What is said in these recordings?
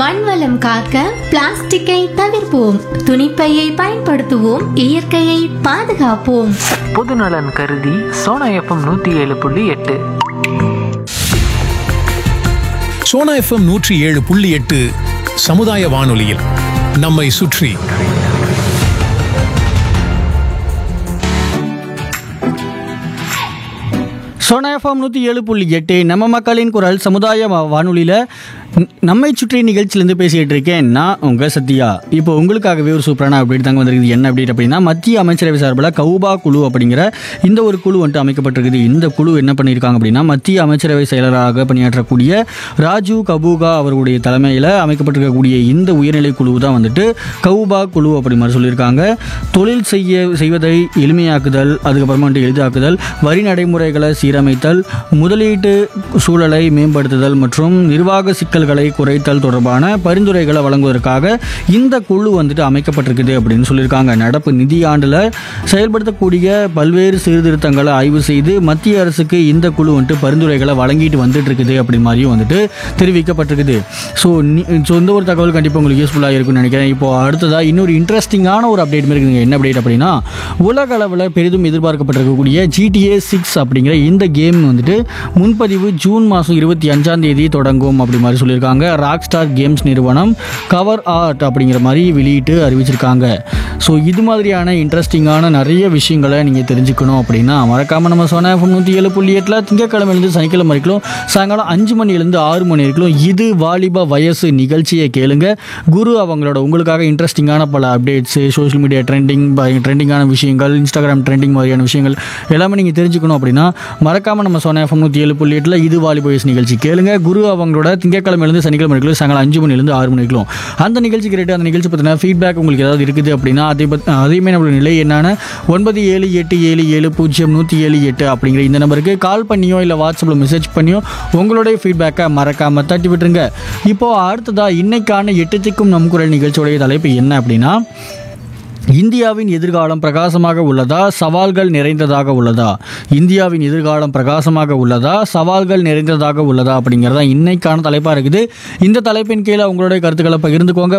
மண்வளம் காக்க பிளாஸ்டிக்கை தவிர்ப்போம், துணிப்பையை பயன்படுத்துவோம், இயற்கையை பாதுகாப்போம். பொதுநலன் கருதி சோனா எஃப்எம் 107.8. சோனா எஃப்எம் 107.8 சமுதாய வானொலியில் நம்மை சுற்றி. சோனா எஃப்எம் 107.8 நம்ம மக்களின் குரல் சமுதாய வானொலியில் நம்மை சுற்றி நிகழ்ச்சியிலேருந்து பேசிகிட்டு இருக்கேன் நான் உங்கள் சத்யா. இப்போ உங்களுக்காகவே ஒரு சூப்பரான அப்டேட் தாங்க வந்திருக்குது. என்ன அப்டேட் அப்படின்னா, மத்திய அமைச்சரவை சார்பில் கௌபா குழு அப்படிங்கிற இந்த ஒரு குழு வந்துட்டு அமைக்கப்பட்டிருக்குது. இந்த குழு என்ன பண்ணியிருக்காங்க அப்படின்னா, மத்திய அமைச்சரவை செயலராக பணியாற்றக்கூடிய ராஜீவ் கபூகா அவர்களுடைய தலைமையில் அமைக்கப்பட்டிருக்கக்கூடிய இந்த உயர்நிலை குழு தான் வந்துட்டு கௌபா குழு அப்படி மாதிரி சொல்லியிருக்காங்க. தொழில் செய்வதை எளிமையாக்குதல், அதுக்கப்புறமா வந்துட்டு எளிதாக்குதல், வரி நடைமுறைகளை சீரமைத்தல், முதலீட்டு சூழலை மேம்படுத்துதல் மற்றும் நிர்வாக சிக்கல்களை குறைத்தல் தொடர்பான பரிந்துரைகளை வழங்குவதற்காக இந்த குழு வந்துட்டு அமைக்கப்பட்டிருக்குது அப்படின்னு சொல்லியிருக்காங்க. நடப்பு நிதியாண்டில் செயல்படுத்தக்கூடிய பல்வேறு சீர்திருத்தங்களை ஆய்வு செய்து மத்திய அரசுக்கு இந்த குழு வந்துட்டு பரிந்துரைகளை வழங்கிட்டு வந்துட்டு இருக்குது அப்படி மாதிரியும் வந்துட்டு தெரிவிக்கப்பட்டிருக்குது. ஸோ இந்த ஒரு தகவல் கண்டிப்பாக உங்களுக்கு யூஸ்ஃபுல்லாக இருக்குன்னு நினைக்கிறேன். இப்போ அடுத்ததாக இன்னொரு இன்ட்ரெஸ்டிங்கான ஒரு அப்டேட் இருக்குதுங்க. என்ன அப்டேட் அப்படின்னா, உலக அளவில் பெரிதும் எதிர்பார்க்கப்பட்டிருக்கக்கூடிய GTA 6 அப்படிங்கிற இந்த கேம் வந்துட்டு முன்பதிவு ஜூன் மாதம் 25 தொடங்கும் அப்படி மாதிரி சொல்லியிருக்காங்க. ராக் ஸ்டார் கேம்ஸ் நிறுவனம் கவர் ஆர்ட் அப்படிங்கிற மாதிரி வெளியிட்டு அறிவிச்சிருக்காங்க. ஸோ இது மாதிரியான இன்ட்ரெஸ்டிங்கான நிறைய விஷயங்களை நீங்கள் தெரிஞ்சுக்கணும் அப்படின்னா மறக்காமல் நம்ம சோனா எஃப்எம் 107.8 திங்கட்கிழமையிலேருந்து சனிக்கிழமை வரைக்கும் சாயங்காலம் 5 மணிலேருந்து 6 மணி வரைக்கும் இது வாலிப வயசு நிகழ்ச்சியை கேளுங்க. குரு அவங்களோட உங்களுக்காக இன்ட்ரெஸ்டிங்கான பல அப்டேட்ஸு, சோஷியல் மீடியா ட்ரெண்டிங்கான விஷயங்கள், இன்ஸ்டாகிராம் ட்ரெண்டிங் மாதிரியான விஷயங்கள் எல்லாமே நீங்கள் தெரிஞ்சுக்கணும் அப்படின்னா மறக்காமல் நம்ம சோனா எஃப்எம் 107.8 இது வாலிப வயசு நிகழ்ச்சி கேளுங்க. குரு அவங்களோட திங்கட்கிழமையிலேருந்து சனிக்கிழமை வரைக்கும் சாயங்காலம் 5 மணிலேருந்து 6 மணி வரைக்கும் அந்த நிகழ்ச்சி கேட்டு அந்த நிகழ்ச்சி பற்றின ஃபீட்பேக் உங்களுக்கு ஏதாவது இருக்குது அப்படின்னா அதையுமே நம்மளோட நிலை என்னான 9787700178 அப்படிங்கிற இந்த நம்பருக்கு கால் பண்ணியோ இல்லை வாட்ஸ்அப்பில் மெசேஜ் பண்ணியோ உங்களுடைய ஃபீட்பேக்கை மறக்காமல் தட்டி விட்டுருங்க. இப்போது அடுத்ததாக இன்னைக்கான 8 திக்கும் நம் குரல் நிகழ்ச்சியோடைய தலைப்பு என்ன அப்படின்னா, இந்தியாவின் எதிர்காலம் பிரகாசமாக உள்ளதா, சவால்கள் நிறைந்ததாக உள்ளதா? இந்தியாவின் எதிர்காலம் பிரகாசமாக உள்ளதா, சவால்கள் நிறைந்ததாக உள்ளதா அப்படிங்கிறதா இன்னைக்கான தலைப்பாக இருக்குது. இந்த தலைப்பின் கீழே உங்களுடைய கருத்துக்களை பகிர்ந்துக்கோங்க.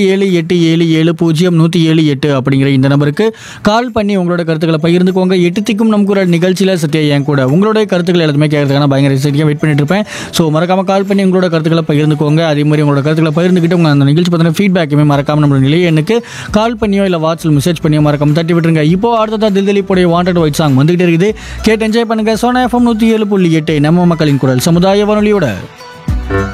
9787700178 அப்படிங்கிற இந்த நம்பருக்கு கால் பண்ணி உங்களோட கருத்துக்களை பகிர்ந்துக்கோங்க. 8 திக்கும் நம் குரல் நிகழ்ச்சியில் சத்யா என் கூட உங்களுடைய கருத்துக்கள் எல்லாத்துமே கேட்கறதுக்கான பயங்கர சரியாக வெயிட் பண்ணிட்டு இருப்பேன். ஸோ மறக்காமல் கால் பண்ணி உங்களோட கருத்துக்களை பகிர்ந்துக்கோங்க. அதே மாதிரி உங்களோட கருத்துக்களை பகிர்ந்துக்கிட்டு உங்கள் அந்த நிகழ்ச்சி பற்றின ஃபீட்பேக்குமே மறக்காமல் நம்மளோட நிலை எண்ணுக்கு கால் பண்ணியோ இல்லை மெசேஜ் பண்ணி மறக்காம தட்டி விட்டுருங்க. இப்போ அடுத்ததா தில்திலீப்புடைய வாண்டட் ஒயிட் சாங் வந்துகிட்டே இருக்குது. கேட்டு என்ஜாய் பண்ணுங்க. சோனா எஃப்எம் 107.8 நம்ம மக்களின் குரல் சமுதாய வானொலியோட.